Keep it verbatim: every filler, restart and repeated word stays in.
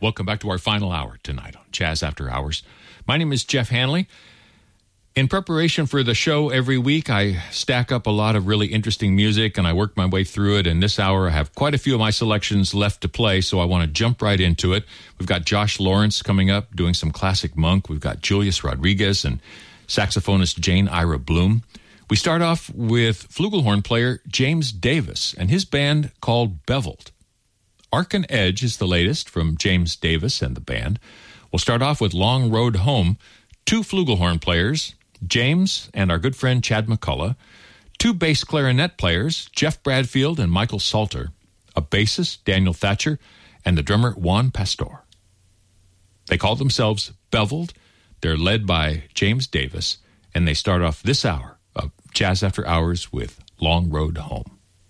Welcome back to our final hour tonight on Jazz After Hours. My name is Jeff Hanley. In preparation for the show every week, I stack up a lot of really interesting music, and I work my way through it. And this hour, I have quite a few of my selections left to play, so I want to jump right into it. We've got Josh Lawrence coming up, doing some classic Monk. We've got Julius Rodriguez and saxophonist Jane Ira Bloom. We start off with flugelhorn player James Davis and his band called Beveled. Arc and Edge is the latest from James Davis and the band. We'll start off with Long Road Home, two flugelhorn players, James and our good friend Chad McCullough, two bass clarinet players, Jeff Bradfield and Michael Salter, a bassist, Daniel Thatcher, and the drummer Juan Pastor. They call themselves Beveled. They're led by James Davis, and they start off this hour of Jazz After Hours with Long Road Home.